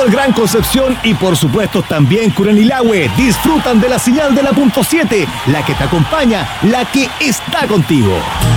el Gran Concepción y por supuesto también Curanilahue disfrutan de la señal de la .7, la que te acompaña, la que está contigo.